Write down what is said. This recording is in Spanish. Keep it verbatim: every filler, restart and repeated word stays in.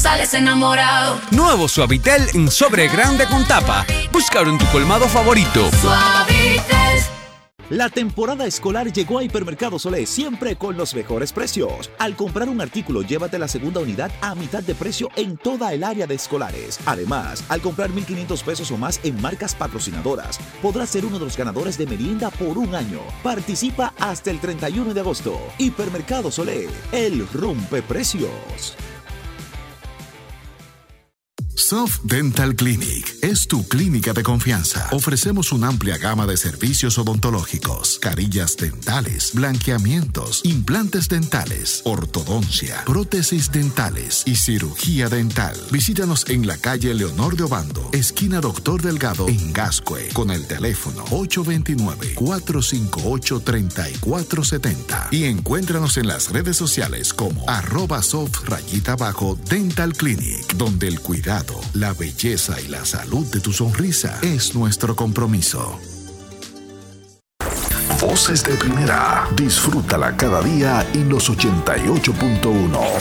sales enamorado. Nuevo Suavitel en sobre grande con tapa. Búscalo en tu colmado favorito. Suavitel. La temporada escolar llegó a Hipermercados Olé, siempre con los mejores precios. Al comprar un artículo, llévate la segunda unidad a mitad de precio en toda el área de escolares. Además, al comprar mil quinientos pesos o más en marcas patrocinadoras, podrás ser uno de los ganadores de merienda por un año. Participa hasta el treinta y uno de agosto. Hipermercados Olé, el rompeprecios. Soft Dental Clinic es tu clínica de confianza. Ofrecemos una amplia gama de servicios odontológicos, carillas dentales, blanqueamientos, implantes dentales, ortodoncia, prótesis dentales y cirugía dental. Visítanos en la calle Leonor de Obando, esquina Doctor Delgado, en Gascue, con el teléfono ocho dos nueve, cuatro cinco ocho, tres cuatro siete cero y encuéntranos en las redes sociales como arroba soft rayita abajo Dental Clinic, donde el cuidado, la belleza y la salud de tu sonrisa es nuestro compromiso. Voces de Primera. Disfrútala cada día en los ochenta y ocho punto uno.